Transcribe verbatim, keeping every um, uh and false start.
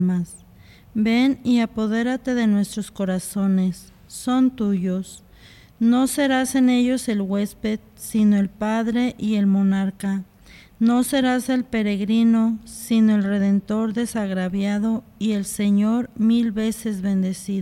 almas. Ven y apodérate de nuestros corazones, son tuyos. No serás en ellos el huésped, sino el Padre y el monarca. No serás el peregrino, sino el Redentor desagraviado y el Señor mil veces bendecido.